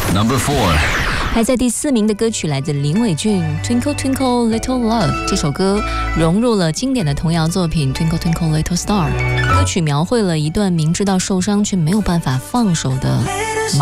Number 4. 排在第4名的歌曲来自林伟俊《Twinkle Twinkle Little Love》，这首歌融入了经典的童谣作品《Twinkle Twinkle Little Star》。歌曲描绘了一段明知道受伤却没有办法放手的